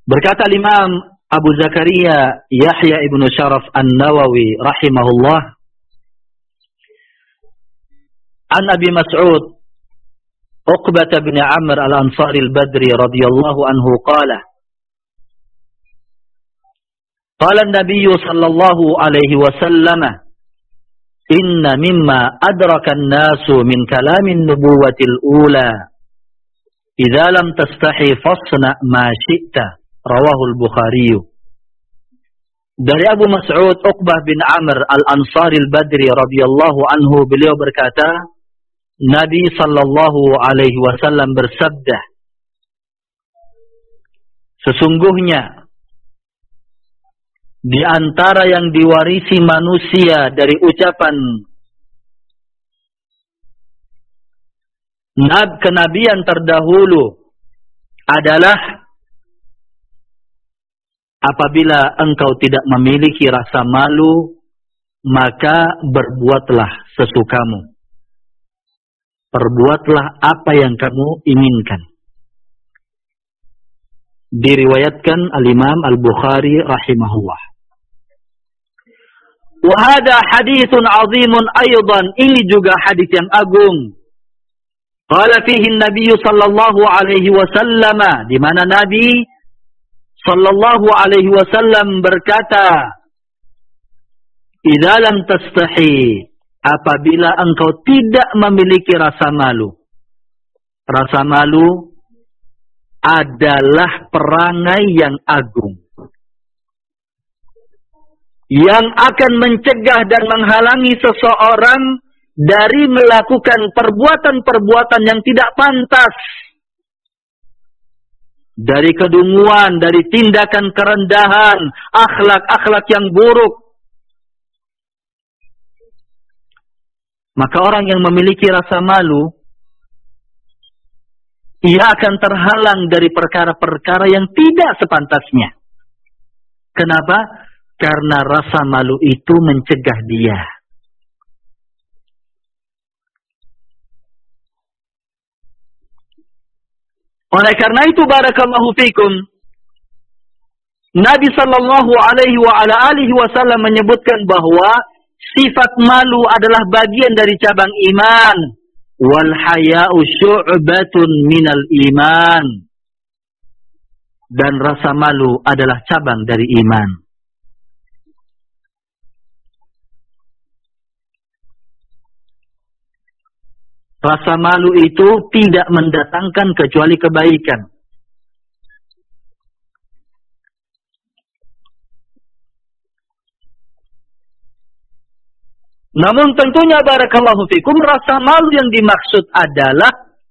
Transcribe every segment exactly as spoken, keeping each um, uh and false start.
Berkata Imam Abu Zakaria Yahya ibnu Syaraf An-Nawawi rahimahullah, an Abi Mas'ud Uqbah bin Amr al-Ansari al-Badri radhiyallahu anhu qala qala an-nabiy sallallahu alaihi wasallam inna mimma adraka an-nasu min kalamin nubuwatil ula idza lam tastahi fasna ma syi'ta. Rawahul Bukhari. Dari Abu Mas'ud Uqbah bin Amr al-Ansari al-Badri radhiyallahu anhu, beliau berkata, Nabi sallallahu alaihi wasallam bersabda, sesungguhnya di antara yang diwarisi manusia dari ucapan nab kenabian terdahulu adalah apabila engkau tidak memiliki rasa malu, maka berbuatlah sesukamu. Perbuatlah apa yang kamu inginkan. Diriwayatkan Al-Imam Al-Bukhari rahimahullah. Wa hada haditsun 'azimun aidan, ini juga hadis yang agung. Qala fihi an-nabiy sallallahu alaihi wasallam, di mana Nabi sallallahu alaihi wasallam berkata, idza lam tastahi, apabila engkau tidak memiliki rasa malu. Rasa malu adalah perangai yang agung, yang akan mencegah dan menghalangi seseorang dari melakukan perbuatan-perbuatan yang tidak pantas, dari kedunguan, dari tindakan kerendahan, akhlak-akhlak yang buruk. Maka orang yang memiliki rasa malu, ia akan terhalang dari perkara-perkara yang tidak sepantasnya. Kenapa? Karena rasa malu itu mencegah dia. Oleh karena itu, barakallahu fikum, Nabi sallallahu alaihi wa ala alihi wasallam menyebutkan bahwa sifat malu adalah bagian dari cabang iman. Wal haya'u syu'batun minal iman. Dan rasa malu adalah cabang dari iman. Rasa malu itu tidak mendatangkan kecuali kebaikan. Namun tentunya barakallahu fikum, rasa malu yang dimaksud adalah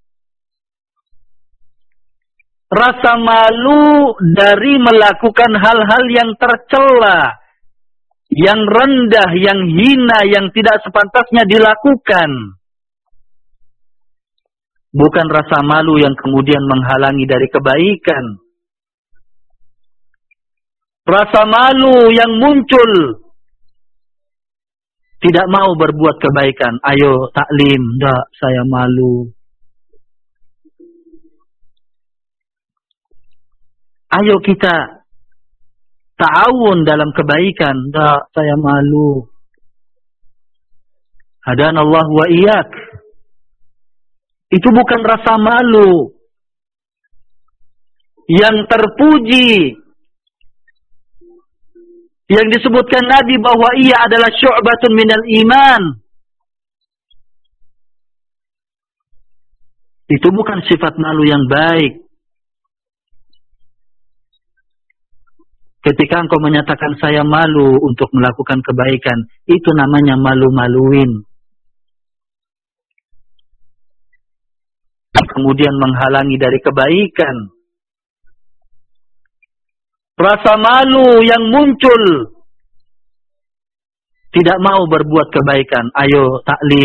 rasa malu dari melakukan hal-hal yang tercela, yang rendah, yang hina, yang tidak sepantasnya dilakukan. Bukan rasa malu yang kemudian menghalangi dari kebaikan. Rasa malu yang muncul, tidak mau berbuat kebaikan. Ayo taklim, enggak, saya malu. Ayo kita ta'awun dalam kebaikan, enggak, saya malu. Hadanallahu wa iyyak. Itu bukan rasa malu. Yang terpuji, yang disebutkan Nabi bahwa ia adalah syu'batun minal iman, itu bukan sifat malu yang baik. Ketika engkau menyatakan saya malu untuk melakukan kebaikan, itu namanya malu-maluin. Kemudian menghalangi dari kebaikan. Rasa malu yang muncul, tidak mau berbuat kebaikan. Ayo taklim.